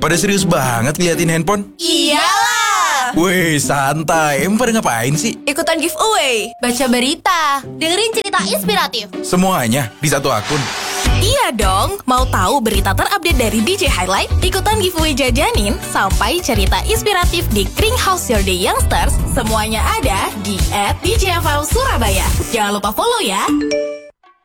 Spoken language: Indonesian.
Pada serius banget liatin handphone? Iyalah. Wih, santai. Emang pada ngapain sih? Ikutan giveaway, baca berita, dengerin cerita inspiratif. Semuanya di satu akun. Iya dong, mau tahu berita terupdate dari DJ Highlight? Ikutan giveaway jajanin sampai cerita inspiratif di Kring House Your Day Youngsters. Semuanya ada di @DJFM Surabaya. Jangan lupa follow ya.